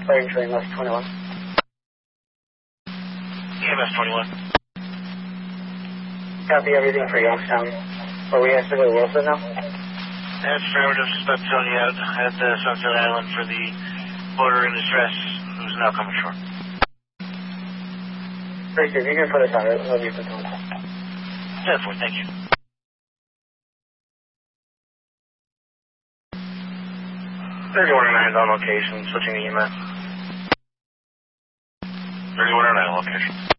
Firing to EMS 21. EMS 21. Copy everything for Youngstown. Are we actually to Wilson now? That's affirmative. Suspect telling you out at Sunset Island for the border in distress who's now coming short. Great, if you can put us on it, we'll be for time. 10-4, thank you. 3109 on location, switching to EMS. 3109 location.